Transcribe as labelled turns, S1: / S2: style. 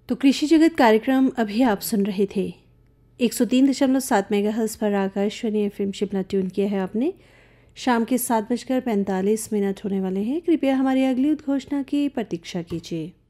S1: तो कृषि जगत कार्यक्रम अभी आप सुन रहे थे। 103.7 मेगाहर्ट्ज़ पर आकाशवाणी एफएम शिमला ट्यून किया है आपने। शाम के 7:45 होने वाले हैं। कृपया हमारी अगली उद्घोषणा की प्रतीक्षा कीजिए।